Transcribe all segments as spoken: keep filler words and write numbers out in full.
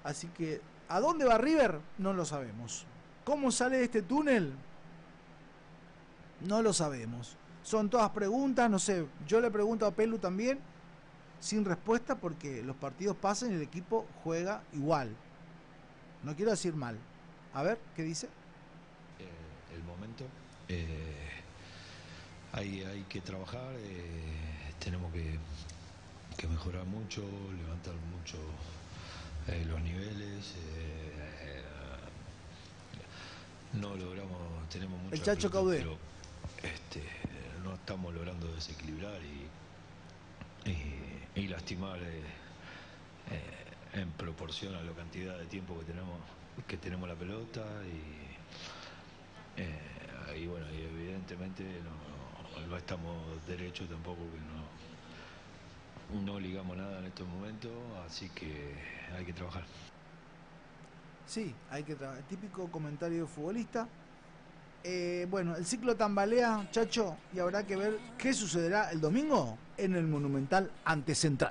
Así que, ¿a dónde va River? No lo sabemos. ¿Cómo sale de este túnel? No lo sabemos. Son todas preguntas, no sé. Yo le pregunto a Pelu también, sin respuesta, porque los partidos pasan y el equipo juega igual. No quiero decir mal. A ver, ¿qué dice? Eh, el momento. Eh, hay, hay que trabajar, eh, tenemos que, que mejorar mucho, levantar mucho eh, los niveles. Eh, no logramos, tenemos mucha El Chacho pelota, Caudé. pero este, no estamos logrando desequilibrar y, y, y lastimar eh, eh, en proporción a la cantidad de tiempo que tenemos que tenemos la pelota y eh, y bueno, y evidentemente no, no estamos derechos tampoco, que no no ligamos nada en estos momentos, así que hay que trabajar. Sí, hay que trabajar. Típico comentario de futbolista. Eh, bueno, el ciclo tambalea, Chacho, y habrá que ver qué sucederá el domingo en el Monumental ante Central.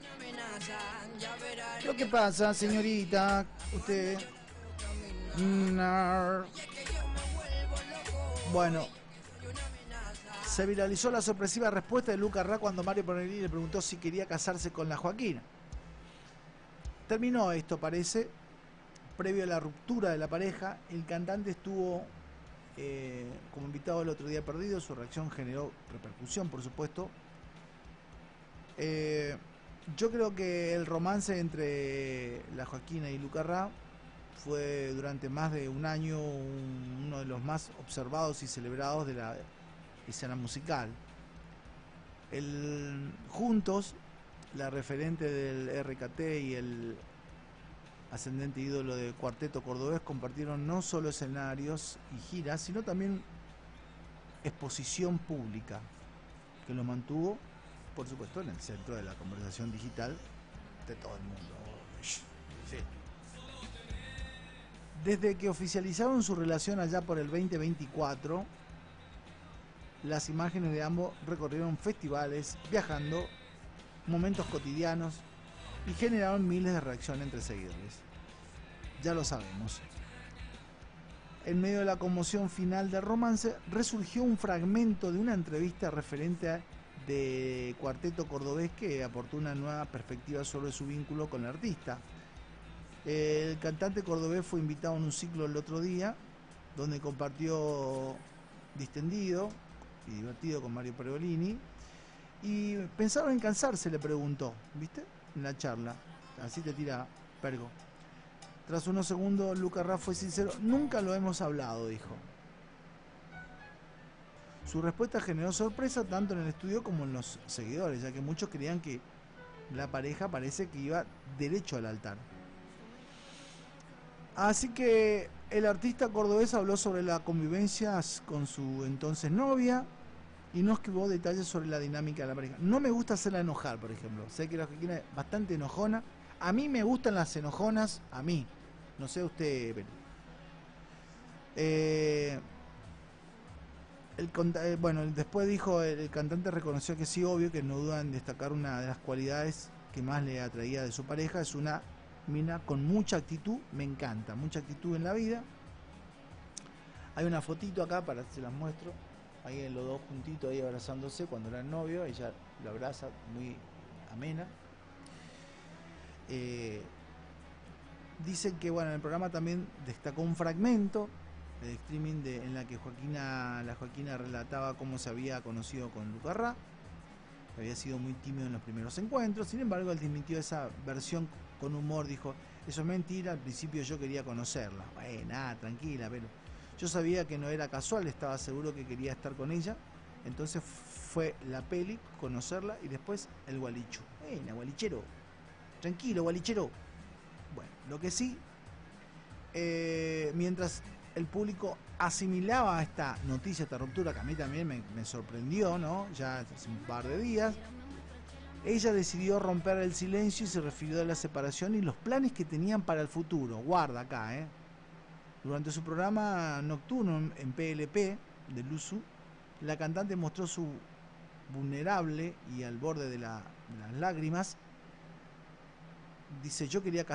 Lo que pasa, señorita, usted... No. Bueno, se viralizó la sorpresiva respuesta de Luca Rá cuando Mario Ponelli le preguntó si quería casarse con la Joaquina. Terminó esto, parece. Previo a la ruptura de la pareja, el cantante estuvo eh, como invitado el otro día perdido. Su reacción generó repercusión, por supuesto. Eh, yo creo que el romance entre la Joaquina y Luca Rá fue durante más de un año un, uno de los más observados y celebrados de la escena musical. El, juntos, la referente del R K T y el ascendente ídolo de Cuarteto Cordobés compartieron no solo escenarios y giras, sino también exposición pública, que lo mantuvo, por supuesto, en el centro de la conversación digital de todo el mundo. Sí. Desde que oficializaron su relación allá por el veinte veinticuatro, las imágenes de ambos recorrieron festivales, viajando, momentos cotidianos y generaron miles de reacciones entre seguidores. Ya lo sabemos. En medio de la conmoción final del romance, resurgió un fragmento de una entrevista referente a de Cuarteto Cordobés que aportó una nueva perspectiva sobre su vínculo con el artista. El cantante cordobés fue invitado en un ciclo el otro día, donde compartió distendido y divertido con Mario Pergolini. Y pensaron en cansarse, le preguntó, ¿viste? En la charla. Así te tira Pergo. Tras unos segundos, Luca Rá fue sincero. Nunca lo hemos hablado, dijo. Su respuesta generó sorpresa tanto en el estudio como en los seguidores, ya que muchos creían que la pareja parece que iba derecho al altar. Así que el artista cordobés habló sobre la convivencia con su entonces novia y no escribió detalles sobre la dinámica de la pareja. No me gusta hacerla enojar, por ejemplo. Sé que la Joaquina es bastante enojona. A mí me gustan las enojonas, a mí. No sé usted, pero... Eh, el, eh, bueno, después dijo, el, el cantante reconoció que sí, obvio, que no duda en destacar una de las cualidades que más le atraía de su pareja. Es una mina con mucha actitud, me encanta, mucha actitud en la vida. Hay una fotito acá, para se las muestro, ahí en los dos juntitos, ahí abrazándose cuando eran novios. Ella lo abraza, muy amena. Eh, dicen que bueno, en el programa también destacó un fragmento de streaming de, en la que Joaquina, la Joaquina relataba cómo se había conocido con Luca Rá. Había sido muy tímido en los primeros encuentros, sin embargo él desmintió esa versión con humor, dijo, eso es mentira, al principio yo quería conocerla. Bueno, nada, tranquila, pero yo sabía que no era casual, estaba seguro que quería estar con ella, entonces fue la peli, conocerla y después el gualicho. Bueno, gualichero, tranquilo, gualichero. Bueno, lo que sí, eh, mientras el público asimilaba esta noticia, esta ruptura, que a mí también me, me sorprendió, ¿no? Ya hace un par de días, ella decidió romper el silencio y se refirió a la separación y los planes que tenían para el futuro. Guarda acá, ¿eh? Durante su programa nocturno en P L P de Luzu, la cantante mostró su vulnerable y al borde de, la, de las lágrimas. Dice, yo quería